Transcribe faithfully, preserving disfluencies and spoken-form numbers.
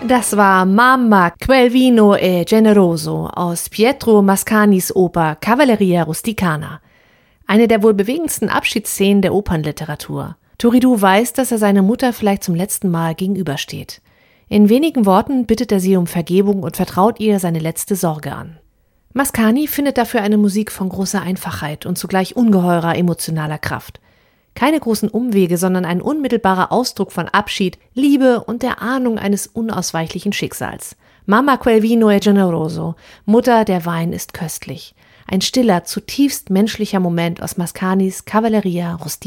Das war Mamma, quel vino è generoso aus Pietro Mascanis Oper Cavalleria Rusticana. Eine der wohl bewegendsten Abschiedsszenen der Opernliteratur. Turiddu weiß, dass er seiner Mutter vielleicht zum letzten Mal gegenübersteht. In wenigen Worten bittet er sie um Vergebung und vertraut ihr seine letzte Sorge an. Mascani findet dafür eine Musik von großer Einfachheit und zugleich ungeheurer emotionaler Kraft. Keine großen Umwege, sondern ein unmittelbarer Ausdruck von Abschied, Liebe und der Ahnung eines unausweichlichen Schicksals. Mamma quel vino è generoso, Mutter, der Wein ist köstlich. Ein stiller, zutiefst menschlicher Moment aus Mascanis Cavalleria Rusticana.